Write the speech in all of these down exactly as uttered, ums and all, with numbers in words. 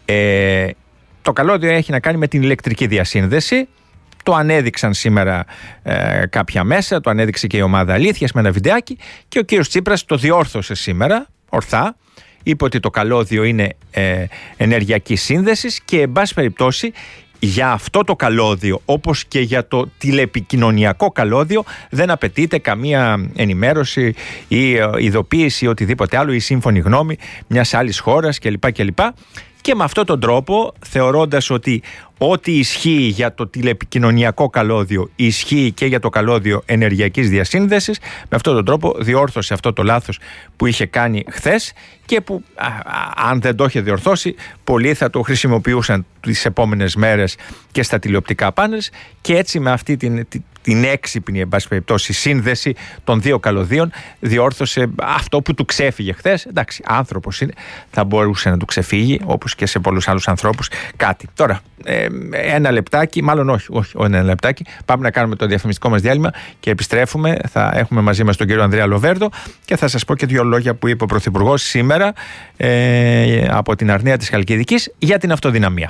Ε, το καλώδιο έχει να κάνει με την ηλεκτρική διασύνδεση. Το ανέδειξαν σήμερα ε, κάποια μέσα, το ανέδειξε και η ομάδα Αλήθειας με ένα βιντεάκι και ο κύριος Τσίπρας το διόρθωσε σήμερα, ορθά. Είπε ότι το καλώδιο είναι ε, ενεργειακής σύνδεσης και εν πάση περιπτώσει για αυτό το καλώδιο, όπως και για το τηλεπικοινωνιακό καλώδιο, δεν απαιτείται καμία ενημέρωση ή ειδοποίηση ή οτιδήποτε άλλο ή σύμφωνη γνώμη μιας άλλης χώρας κλπ. κλπ. Και με αυτόν τον τρόπο, θεωρώντας ότι ό,τι ισχύει για το τηλεπικοινωνιακό καλώδιο ισχύει και για το καλώδιο ενεργειακής διασύνδεσης, με αυτόν τον τρόπο διόρθωσε αυτό το λάθος που είχε κάνει χθες και που α, α, αν δεν το είχε διορθώσει, πολλοί θα το χρησιμοποιούσαν τις επόμενες μέρες και στα τηλεοπτικά πάνελς και έτσι με αυτή την, την, την έξυπνη εν πάση περιπτώσει σύνδεση των δύο καλωδίων διόρθωσε αυτό που του ξέφυγε χθες. Εντάξει, άνθρωπος είναι, θα μπορούσε να του ξεφύγει όπως και σε πολλούς άλλους ανθρώπους κάτι. Τώρα, ε, ένα λεπτάκι, μάλλον όχι, όχι, όχι ένα λεπτάκι, πάμε να κάνουμε το διαφημιστικό μας διάλειμμα και επιστρέφουμε. Θα έχουμε μαζί μας τον κύριο Ανδρέα Λοβέρδο και θα σας πω και δύο λόγια που είπε ο Πρωθυπουργός σήμερα ε, από την Αρνία της Χαλκιδικής για την αυτοδυναμία.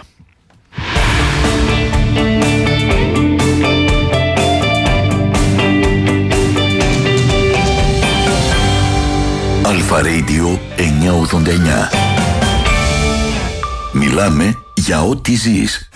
Αλφα Radio εννιακόσια ογδόντα εννιά. Μιλάμε για ό,τι ζεις.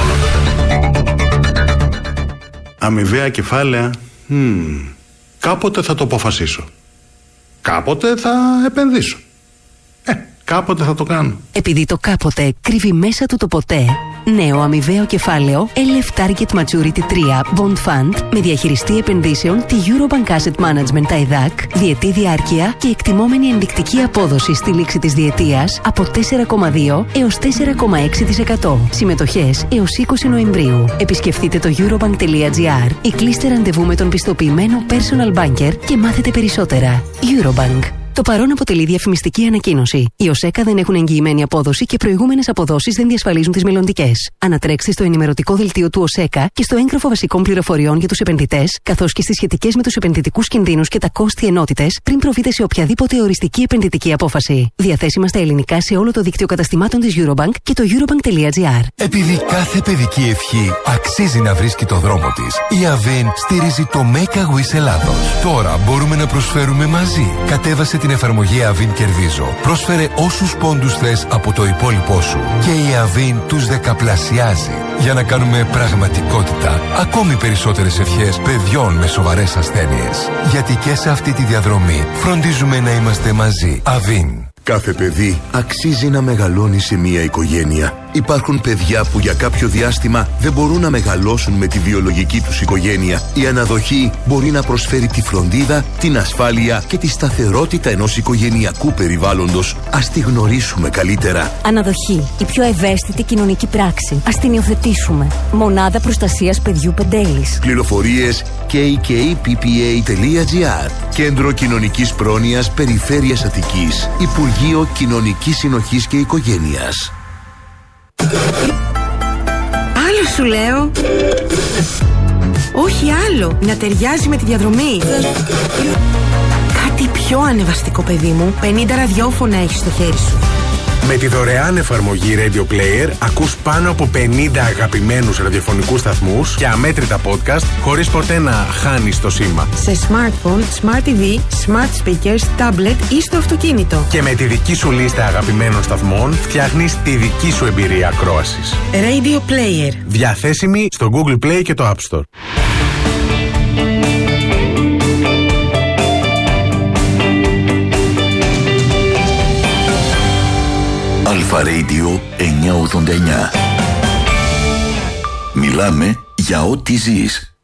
Αμοιβαία κεφάλαια. Hmm. Κάποτε θα το αποφασίσω. Κάποτε θα επενδύσω. Ε, κάποτε θα το κάνω. Επειδή το κάποτε κρύβει μέσα του το ποτέ, νέο αμοιβαίο κεφάλαιο ελ εφ Target Maturity τρία Bond Fund με διαχειριστή επενδύσεων τη Eurobank Asset Management τα ΕΔΑΚ, διετή διάρκεια και εκτιμόμενη ενδεικτική απόδοση στη λήξη της διετίας από τέσσερα κόμμα δύο έως τέσσερα κόμμα έξι τοις εκατό. Συμμετοχές έως είκοσι Νοεμβρίου. Επισκεφτείτε το eurobank τελεία gr ή κλείστε ραντεβού με τον πιστοποιημένο personal banker και μάθετε περισσότερα. Eurobank. Το παρόν αποτελεί διαφημιστική ανακοίνωση. Οι ΟΣΕΚΑ δεν έχουν εγγυημένη απόδοση και προηγούμενες αποδόσεις δεν διασφαλίζουν τις μελλοντικές. Ανατρέξτε στο ενημερωτικό δελτίο του ΟΣΕΚΑ και στο έγγραφο βασικών πληροφοριών για τους επενδυτές, καθώς και στις σχετικές με τους επενδυτικούς κινδύνους και τα κόστη ενότητες, πριν προβείτε σε οποιαδήποτε οριστική επενδυτική απόφαση. Διαθέσιμα στα ελληνικά σε όλο το δίκτυο καταστημάτων της Eurobank και το eurobank τελεία gr. Επειδή κάθε παιδική ευχή αξίζει να βρίσκει το δρόμο της, η ΑΒΕΝ στηρίζει το Make a Wish Ελλάδος. Τώρα μπορούμε να προσφέρουμε μαζί. Κατέβασε την εφαρμογή ΑΒΗΝ Κερδίζω. Πρόσφερε όσους πόντους θες από το υπόλοιπό σου και η ΑΒΗΝ τους δεκαπλασιάζει για να κάνουμε πραγματικότητα ακόμη περισσότερες ευχές παιδιών με σοβαρές ασθένειες. Γιατί και σε αυτή τη διαδρομή φροντίζουμε να είμαστε μαζί. ΑΒΗΝ. Κάθε παιδί αξίζει να μεγαλώνει σε μια οικογένεια. Υπάρχουν παιδιά που για κάποιο διάστημα δεν μπορούν να μεγαλώσουν με τη βιολογική τους οικογένεια. Η αναδοχή μπορεί να προσφέρει τη φροντίδα, την ασφάλεια και τη σταθερότητα ενός οικογενειακού περιβάλλοντος. Ας τη γνωρίσουμε καλύτερα. Αναδοχή. Η πιο ευαίσθητη κοινωνική πράξη. Ας την υιοθετήσουμε. Μονάδα Προστασίας Παιδιού Πεντέλης. Πληροφορίες κέι κέι πι πι έι τελεία gr. Κέντρο Κοινωνικής Πρόνοιας Περιφέρειας Αττικής. Υπουργείο Κοινωνικής Συνοχής και Οικογένειας. Άλλο σου λέω. Όχι άλλο. Να ταιριάζει με τη διαδρομή. Κάτι πιο ανεβαστικό, παιδί μου. πενήντα ραδιόφωνα έχεις στο χέρι σου. Με τη δωρεάν εφαρμογή Radio Player ακούς πάνω από πενήντα αγαπημένους ραδιοφωνικούς σταθμούς και αμέτρητα podcast χωρίς ποτέ να χάνεις το σήμα. Σε smartphone, smart τι βι, smart speakers, tablet ή στο αυτοκίνητο. Και με τη δική σου λίστα αγαπημένων σταθμών φτιάχνεις τη δική σου εμπειρία ακρόασης. Radio Player. Διαθέσιμη στο Google Play και το App Store. Αλφα Radio εννιακόσια ογδόντα εννιά. Μιλάμε για ό,τι ζεις.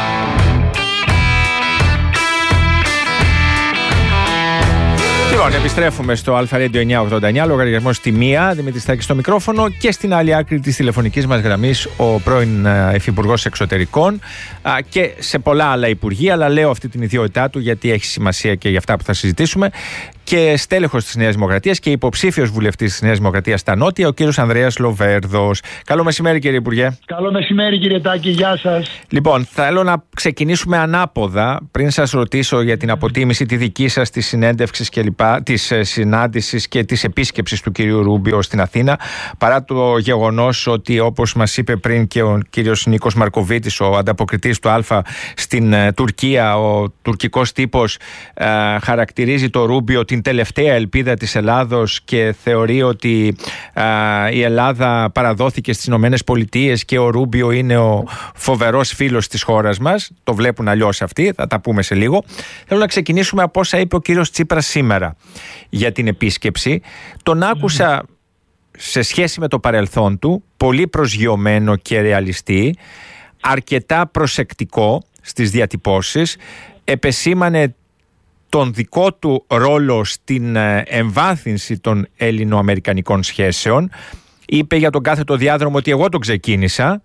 Λοιπόν, επιστρέφουμε στο Αλφα Radio εννιακόσια ογδόντα εννιά, λογαριασμός στη μία, Δημήτρης Στάκης στο μικρόφωνο και στην άλλη άκρη της τηλεφωνικής μας γραμμής ο πρώην Υφυπουργός Εξωτερικών και σε πολλά άλλα υπουργεία, αλλά λέω αυτή την ιδιότητά του γιατί έχει σημασία και για αυτά που θα συζητήσουμε. και στέλεχος της Νέας Δημοκρατίας και υποψήφιος βουλευτής της Νέας Δημοκρατίας στα Νότια, ο κύριος Ανδρέας Λοβέρδος. Καλό μεσημέρι, κύριε Υπουργέ. Καλό μεσημέρι, κύριε Τάκη, γεια σας. Λοιπόν, θέλω να ξεκινήσουμε ανάποδα πριν σας ρωτήσω για την αποτίμηση τη δική σας της συνέντευξης και λοιπά, της συνάντησης και της επίσκεψης του κυρίου Ρούμπιο στην Αθήνα, παρά το γεγονός ότι, όπως μας είπε πριν και ο κύριος Νίκος Μαρκοβίτης, ο ανταποκριτής του Α στην ε, Τουρκία, ο τουρκικός τύπος ε, χαρακτηρίζει το Ρούμπιο την τελευταία ελπίδα της Ελλάδος και θεωρεί ότι ε, η Ελλάδα παραδόθηκε στις Ηνωμένες Πολιτείες και ο Ρούμπιο είναι ο φοβερός φίλος της χώρας μας. Το βλέπουν αλλιώς αυτοί, θα τα πούμε σε λίγο. Θέλω να ξεκινήσουμε από όσα είπε ο κύριος Τσίπρας σήμερα για την επίσκεψη. Τον άκουσα mm. σε σχέση με το παρελθόν του πολύ προσγειωμένο και ρεαλιστή, αρκετά προσεκτικό στις διατυπώσεις, επεσήμανε τον δικό του ρόλο στην εμβάθυνση των ελληνοαμερικανικών σχέσεων, είπε για τον κάθετο διάδρομο ότι εγώ τον ξεκίνησα,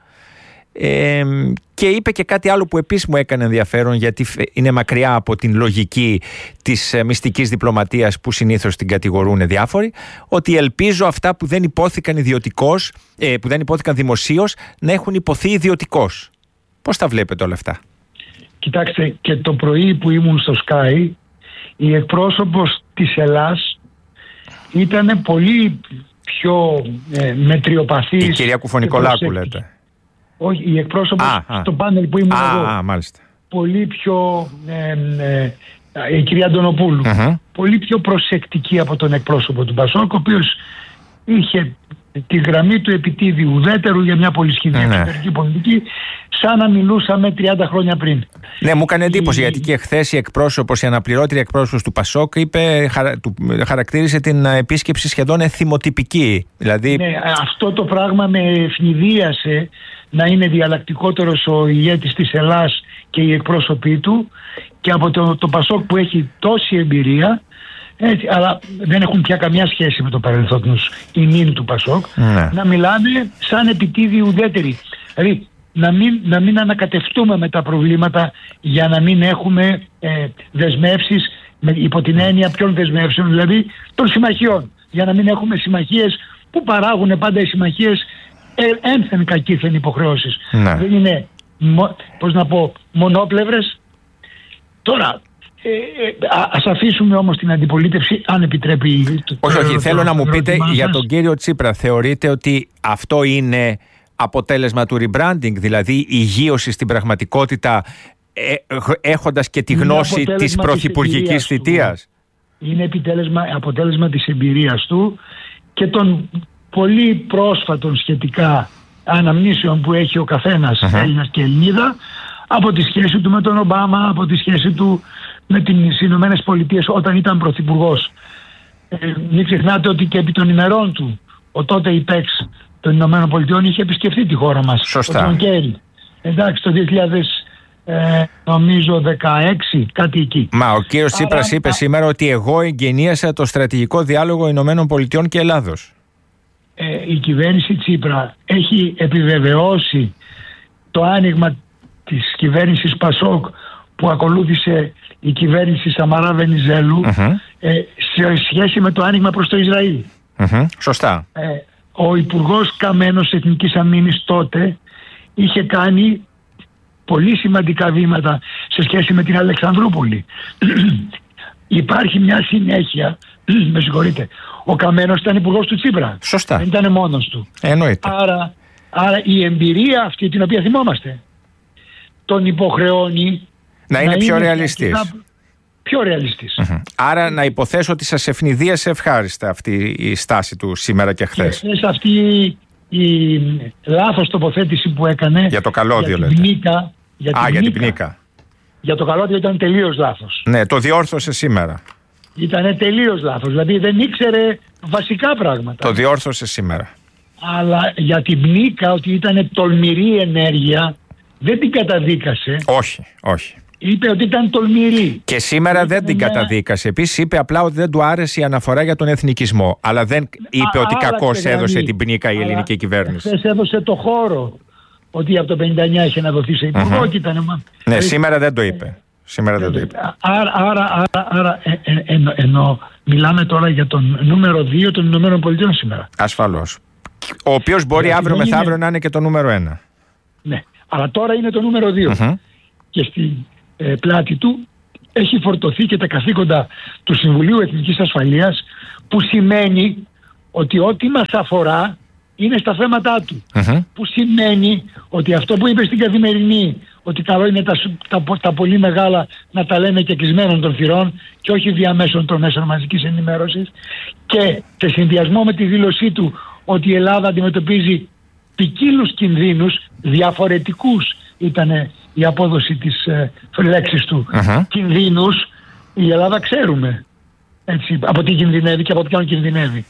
ε, και είπε και κάτι άλλο που επίσης μου έκανε ενδιαφέρον, γιατί είναι μακριά από την λογική της μυστικής διπλωματίας που συνήθως την κατηγορούν διάφοροι, ότι ελπίζω αυτά που δεν υπόθηκαν ιδιωτικώς, ε, που δεν υπόθηκαν δημοσίως, να έχουν υποθεί ιδιωτικώς. Πώς τα βλέπετε όλα αυτά? Κοιτάξτε, και το πρωί που ήμουν στο Sky, η εκπρόσωπος της Ελλάς ήταν πολύ πιο ε, μετριοπαθής. Η κυρία Κουφωνικολάκου λέτε? Όχι, η εκπρόσωπος α, στο πάνελ που ήμουν α, εγώ. Α, μάλιστα. Πολύ πιο ε, ε, ε, η κυρία Αντωνοπούλου. Uh-huh. Πολύ πιο προσεκτική από τον εκπρόσωπο του Πασόκ, ο οποίος είχε τη γραμμή του επιτίδιου ουδέτερου για μια πολυσχηδή εξωτερική πολιτική, σαν να μιλούσαμε τριάντα χρόνια πριν. Ναι, μου έκανε εντύπωση, η... γιατί και χθες η εκπρόσωπος, η αναπληρώτρια εκπρόσωπος του Πασόκ, είπε, χαρα... του... χαρακτήρισε την επίσκεψη σχεδόν εθιμοτυπική. Δηλαδή... Ναι, αυτό το πράγμα με ευνηδίασε να είναι διαλλακτικότερος ο ηγέτης της Ελλάς και οι εκπρόσωποι του, και από το, το Πασόκ που έχει τόση εμπειρία, έτσι, αλλά δεν έχουν πια καμιά σχέση με το παρελθόν τους, η νυν του Πασόκ, ναι. να μιλάνε σαν επιτίδιοι ουδέτεροι. Δηλαδή να μην, να μην ανακατευτούμε με τα προβλήματα για να μην έχουμε ε, δεσμεύσεις με, υπό την έννοια ποιων δεσμεύσεων, δηλαδή των συμμαχιών, για να μην έχουμε συμμαχίες που παράγουν πάντα οι συμμαχίες ε, ένθεν κακήθεν υποχρεώσεις. Ναι. Δεν είναι, μο, πώς να πω, μονόπλευρες. Τώρα Ε, ε, ας αφήσουμε όμως την αντιπολίτευση, αν επιτρέπει. Όχι, όχι, το, θέλω το, να μου πείτε για τον κύριο Τσίπρα, θεωρείτε ότι αυτό είναι αποτέλεσμα του rebranding, δηλαδή υγείωση στην πραγματικότητα, ε, έχοντας και τη γνώση της πρωθυπουργικής θητείας? Είναι επιτέλεσμα, αποτέλεσμα της εμπειρίας του και των πολύ πρόσφατων σχετικά αναμνήσεων που έχει ο καθένας, uh-huh. Έλληνας και Ελληνίδα, από τη σχέση του με τον Ομπάμα, από τη σχέση του με τις Ηνωμένες Πολιτείες όταν ήταν πρωθυπουργός. Ε, μην ξεχνάτε ότι και επί των ημερών του ο τότε υπέξ των Ηνωμένων Πολιτειών είχε επισκεφθεί τη χώρα μας. Σωστά. Ο Τζον Κέρι. Εντάξει, το δύο χιλιάδες δεκαέξι, κάτι εκεί. Μα ο κύριος Τσίπρας είπε α... σήμερα ότι εγώ εγγενίασα το στρατηγικό διάλογο Ηνωμένων Πολιτειών και Ελλάδος. Ε, η κυβέρνηση Τσίπρα έχει επιβεβαιώσει το άνοιγμα της κυβέρνησης Πασόκ που ακολούθησε η κυβέρνηση Σαμαρά Βενιζέλου, uh-huh. ε, σε σχέση με το άνοιγμα προς το Ισραήλ. Uh-huh. Σωστά. Ε, ο Υπουργός Καμένος Εθνικής Αμήνης τότε είχε κάνει πολύ σημαντικά βήματα σε σχέση με την Αλεξανδρούπολη. Υπάρχει μια συνέχεια, με συγχωρείτε, ο Καμένος ήταν υπουργός του Τσίπρα. Σωστά. Δεν ήταν μόνος του. Εννοείται. Άρα, άρα η εμπειρία αυτή την οποία θυμόμαστε τον υποχρεώνει να είναι, να πιο, είναι ρεαλιστής. Να... πιο ρεαλιστής. Mm-hmm. Άρα να υποθέσω ότι σας ευνηδίασε ευχάριστα αυτή η στάση του σήμερα και χθες. Και αυτή η λάθος τοποθέτηση που έκανε για το καλώδιο, για την πνίκα, για την Α, πνίκα. για την πνίκα. Για το καλώδιο ήταν τελείως λάθος. Ναι, το διόρθωσε σήμερα. Ήταν τελείως λάθος, δηλαδή δεν ήξερε βασικά πράγματα. Το διόρθωσε σήμερα. Αλλά για την πνίκα, ότι ήταν τολμηρή ενέργεια, δεν την καταδίκασε. Όχι, όχι. Είπε ότι ήταν τολμηρή. Και σήμερα δεν την μια... καταδίκασε. Επίσης είπε απλά ότι δεν του άρεσε η αναφορά για τον εθνικισμό. Αλλά δεν είπε Α, ότι κακώς έδωσε την πνίκα η ελληνική κυβέρνηση. Χθες έδωσε το χώρο ότι από το πενήντα εννιά είχε να δοθεί σε υπουργό. Uh-huh. Ήταν... Ναι, σήμερα δεν το είπε. Σήμερα δεν το είπε. Άρα, άρα, άρα, άρα ε, ε, ε, εννοώ μιλάμε τώρα για τον νούμερο δύο των Ηνωμένων Πολιτειών σήμερα. Ασφαλώς. Ο οποίος μπορεί γιατί αύριο μεθαύριο είναι... να είναι και το νούμερο ένα. Ναι, αλλά τώρα είναι το νούμερο δύο. Mm-hmm. Και στη ε, πλάτη του έχει φορτωθεί και τα καθήκοντα του Συμβουλίου Εθνικής Ασφαλείας, που σημαίνει ότι ό,τι μας αφορά είναι στα θέματα του. Mm-hmm. Που σημαίνει ότι αυτό που είπε στην Καθημερινή, ότι καλό είναι τα, τα, τα πολύ μεγάλα να τα λέμε και κλεισμένων των θυρών και όχι διαμέσων των μέσων μαζικής ενημέρωσης, και σε συνδυασμό με τη δήλωσή του ότι η Ελλάδα αντιμετωπίζει ποικίλους κινδύνους, διαφορετικούς ήταν η απόδοση της ε, λέξης του, uh-huh. κινδύνους, η Ελλάδα ξέρουμε έτσι, από τι κινδυνεύει και από ποιον κινδυνεύει.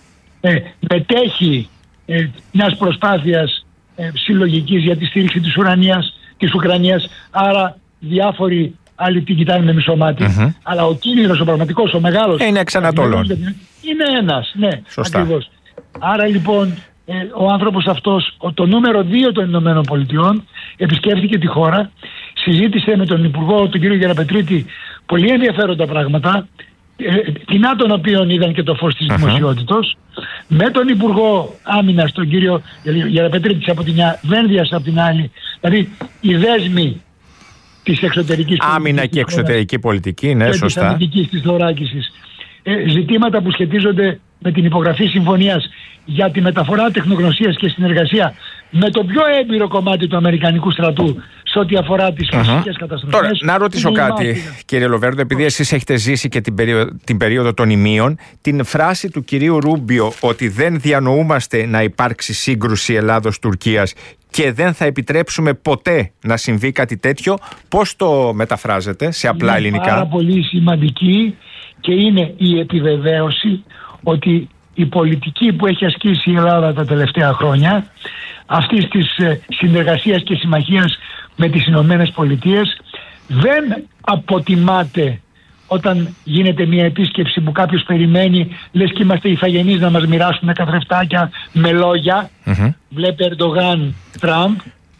Ε, μετέχει ε, μιας προσπάθειας ε, συλλογικής για τη στήριξη της Ουρανίας, της Ουκρανίας, άρα διάφοροι άλλοι την κοιτάνε με μισό μάτι, uh-huh. αλλά ο κίνδυνος, ο πραγματικός, ο μεγάλος, είναι εξ Ανατολών. Είναι ένας, ναι, ακριβώς. Άρα λοιπόν ε, ο άνθρωπος αυτός, ο, το νούμερο δύο των Ηνωμένων Πολιτειών, επισκέφθηκε τη χώρα, συζήτησε με τον Υπουργό, τον κύριο Γεραπετρίτη, πολύ ενδιαφέροντα πράγματα, ε, κοινά των οποίων είδαν και το φως της uh-huh. δημοσιότητος, με τον Υπουργό Άμυνας, τον κύριο Γεραπετρίτη από την μια, Βένδιας από την άλλη, δηλαδή οι δέσμοι της εξωτερικής άμυνα και εξωτερική πολιτική, ναι, και σωστά. Της αμυντικής της θωράκισης. Ε, ζητήματα που σχετίζονται με την υπογραφή συμφωνίας για τη μεταφορά τεχνογνωσίας και συνεργασία με το πιο έμπειρο κομμάτι του Αμερικανικού στρατού σε ό,τι αφορά τις φυσικές uh-huh. καταστροφές. Τώρα, να ρωτήσω κάτι, μάχητα. Κύριε Λοβέρντο, επειδή εσείς έχετε ζήσει και την περίοδο, την περίοδο των ημείων, την φράση του κυρίου Ρούμπιο ότι δεν διανοούμαστε να υπάρξει σύγκρουση Ελλάδος-Τουρκίας και δεν θα επιτρέψουμε ποτέ να συμβεί κάτι τέτοιο, πώς το μεταφράζετε σε απλά είναι ελληνικά? Πάρα πολύ σημαντική και είναι η επιβεβαίωση ότι η πολιτική που έχει ασκήσει η Ελλάδα τα τελευταία χρόνια, αυτής της συνεργασίας και συμμαχίας με τις Ηνωμένες Πολιτείες, δεν αποτιμάται όταν γίνεται μια επίσκεψη που κάποιος περιμένει, λες και είμαστε ηθαγενείς να μας μοιράσουν καθρεφτάκια με λόγια, mm-hmm. βλέπε Ερντογάν, Τραμπ,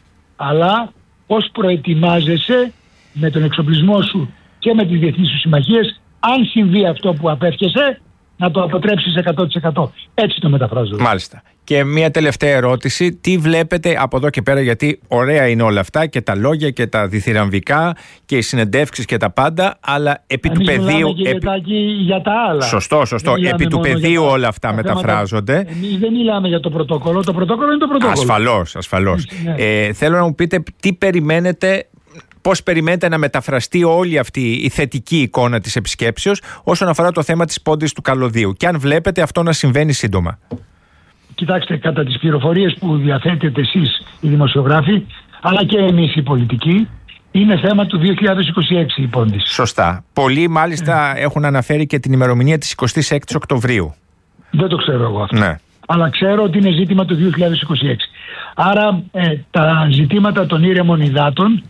αλλά πώς προετοιμάζεσαι με τον εξοπλισμό σου και με τις διεθνείς σου συμμαχίες, αν συμβεί αυτό που απέφχεσαι, να το αποτρέψεις εκατό τοις εκατό. Έτσι το μεταφράζω. Μάλιστα. Και μια τελευταία ερώτηση. Τι βλέπετε από εδώ και πέρα, γιατί ωραία είναι όλα αυτά και τα λόγια και τα διθυραμβικά και οι συνεντεύξεις και τα πάντα, αλλά επί του πεδίου... Και επί... για τα άλλα. Σωστό, σωστό. Επί του πεδίου όλα αυτά μεταφράζονται. Εμείς δεν μιλάμε για το πρωτόκολλο. Το πρωτόκολλο είναι το πρωτόκολλο. Ασφαλώς, ασφαλώς. Ναι. Ε, θέλω να μου πείτε τι περιμένετε... Πώς περιμένετε να μεταφραστεί όλη αυτή η θετική εικόνα της επισκέψεως όσον αφορά το θέμα της πόντης του καλωδίου, και αν βλέπετε αυτό να συμβαίνει σύντομα? Κοιτάξτε, κατά τις πληροφορίες που διαθέτετε εσείς οι δημοσιογράφοι, αλλά και εμείς οι πολιτικοί, είναι θέμα του δύο χιλιάδες είκοσι έξι η πόντης. Σωστά. Πολλοί μάλιστα ε. έχουν αναφέρει και την ημερομηνία της εικοστής έκτης Οκτωβρίου. Δεν το ξέρω εγώ αυτό. Ναι. Αλλά ξέρω ότι είναι ζήτημα του δύο χιλιάδες είκοσι έξι. Άρα ε, τα ζητήματα των ήρεμων υδάτων,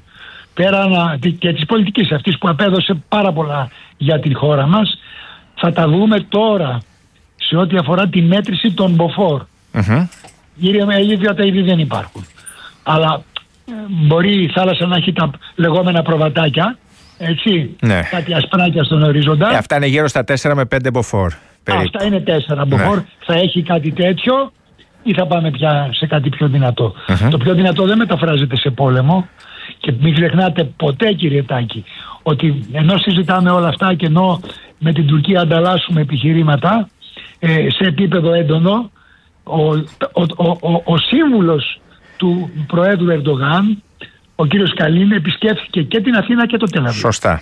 πέρα και της πολιτικής αυτής που απέδωσε πάρα πολλά για την χώρα μας, θα τα δούμε τώρα σε ό,τι αφορά τη μέτρηση των μποφόρ. Mm-hmm. Κύριε με ηλίδια τα είδη δεν υπάρχουν. Αλλά ε, μπορεί η θάλασσα να έχει τα λεγόμενα προβατάκια, έτσι, ναι. κάτι ασπράκια στον οριζοντά. Ε, αυτά είναι γύρω στα τέσσερα με πέντε μποφόρ. Αυτά είναι τέσσερα μποφόρ. Ναι. Θα έχει κάτι τέτοιο ή θα πάμε πια σε κάτι πιο δυνατό. Mm-hmm. Το πιο δυνατό δεν μεταφράζεται σε πόλεμο. Και μην ξεχνάτε ποτέ, κύριε Τάκη, ότι ενώ συζητάμε όλα αυτά και ενώ με την Τουρκία ανταλλάσσουμε επιχειρήματα ε, σε επίπεδο έντονο, ο, ο, ο, ο, ο σύμβουλος του Προέδρου Ερντογάν, ο κύριος Καλίν, επισκέφθηκε και την Αθήνα και το Τελαβίβ. Σωστά.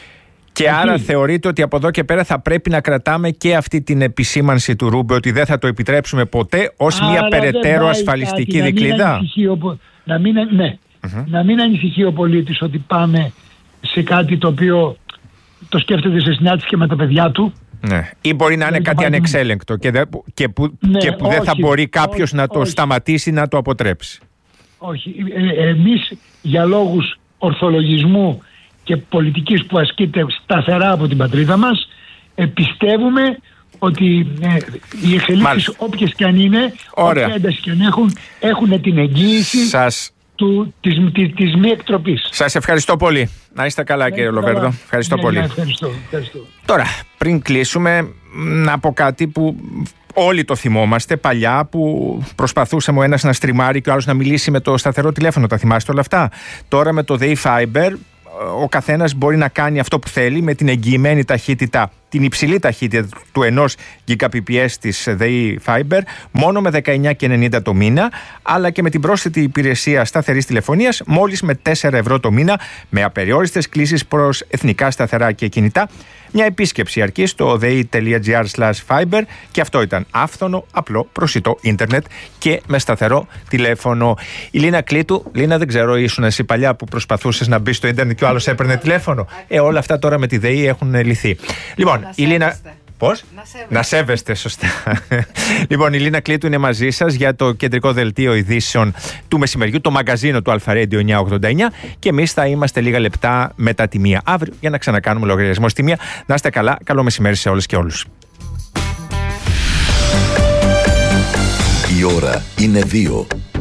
Και Εκεί. άρα θεωρείτε ότι από εδώ και πέρα θα πρέπει να κρατάμε και αυτή την επισήμανση του Ρούμπε ότι δεν θα το επιτρέψουμε ποτέ ως άρα μια περαιτέρω ασφαλιστική κάτι, δικλίδα. Να μην, ναι. Mm-hmm. Να μην ανησυχεί ο πολίτης ότι πάμε σε κάτι το οποίο το σκέφτεται σε συνάντηση και με τα παιδιά του. Ναι. Ή μπορεί να είναι κάτι πάει... ανεξέλεγκτο και, δε, και που, ναι, και που όχι, δεν θα μπορεί κάποιος όχι, να το όχι. σταματήσει, να το αποτρέψει. Όχι. Ε, εμείς για λόγους ορθολογισμού και πολιτικής που ασκείται σταθερά από την πατρίδα μας, ε, πιστεύουμε ότι ε, οι εξελίξεις όποιες και αν είναι, όποια ένταση και αν έχουν, έχουν την εγγύηση Σας... του, της, της, της μη εκτροπής. Σας ευχαριστώ πολύ. Να είστε καλά, κύριε Λοβέρδο. Ευχαριστώ ναι, πολύ. Ναι, ευχαριστώ, ευχαριστώ. Τώρα, πριν κλείσουμε, να πω κάτι που όλοι το θυμόμαστε παλιά, που προσπαθούσαμε ο ένας να στριμάρει και ο άλλος να μιλήσει με το σταθερό τηλέφωνο. Τα θυμάστε όλα αυτά? Τώρα με το ΔΕΗ Fiber ο καθένας μπορεί να κάνει αυτό που θέλει με την εγγυημένη ταχύτητα, την υψηλή ταχύτητα του ενός Gbps της ΔΕΗ Fiber, μόνο με δεκαεννιά και ενενήντα το μήνα, αλλά και με την πρόσθετη υπηρεσία σταθερής τηλεφωνίας μόλις με τέσσερα ευρώ το μήνα, με απεριόριστες κλήσεις προς εθνικά σταθερά και κινητά. Μια επίσκεψη αρκεί στο dei.gr slash fiber και αυτό ήταν άφθονο, απλό, προσιτό ίντερνετ και με σταθερό τηλέφωνο. Η Λίνα Κλήτου, Λίνα, δεν ξέρω, ήσουν εσύ παλιά που προσπαθούσες να μπει στο ίντερνετ και ο άλλος έπαιρνε τηλέφωνο? Ε, όλα αυτά τώρα με τη ΔΕΗ έχουν λυθεί. Λοιπόν, η Λίνα. Πώς? Να σέβεστε. Να σέβεστε, σωστά. Λοιπόν, η Λίνα Κλήτου είναι μαζί σας για το κεντρικό δελτίο ειδήσεων του μεσημεριού, το μαγκαζίνο του Αλφα Radio εννιακόσια ογδόντα εννιά, και εμείς θα είμαστε λίγα λεπτά μετά τη μία αύριο για να ξανακάνουμε λογαριασμό στη μία. Να είστε καλά, καλό μεσημέρι σε όλες και όλους. Η ώρα είναι δύο.